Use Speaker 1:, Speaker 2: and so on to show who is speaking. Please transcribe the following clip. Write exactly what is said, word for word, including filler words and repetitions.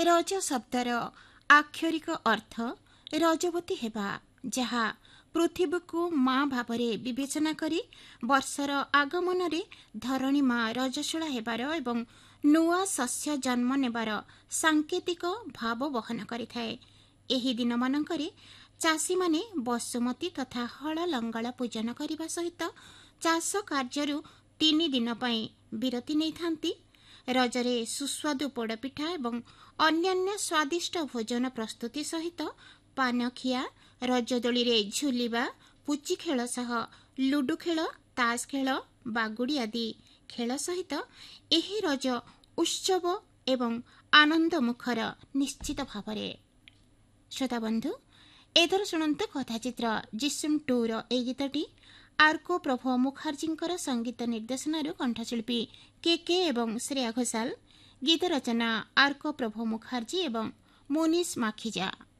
Speaker 1: रज शब्दर आक्षरिक अर्थ रजवती हेबा, जहा पृथ्वी को माँ भावरे विवेचना करी वर्षर आगमन रे धरणी माँ रजस्वला हेबार एवं नुआ शस्य जन्म नेबार सांकेतिक भाव बहन करिथाए। एही दिन मानकरे चाषी माने बसुमती तथा हल लंगल पूजन करने सहित चाष कार्य तीन दिन पई विरति नहीं थांती। रजरे सुस्वादु पोड़पिठा एवं अन्यान्य स्वादिष्ट भोजन प्रस्तुति सहित पान खिया, रजदोली रे झुलिबा, पुची खेल सह लुडु खेल, ताश खेल, बागुड़ी आदि खेल सहित एही रज उत्सव एवं आनंद मुखर निश्चित भावरे। श्रोता बंधु, एधर शुणु कथाचित्र जिसुम टूर ए गीतटी आर्को प्रभु मुखार्जींकर संगीत निर्देशन कंठशिल्पी के के एवं श्रेया घोषाल, गीत रचना आर्को प्रभु मुखार्जी एवं मोनिश माखिजा।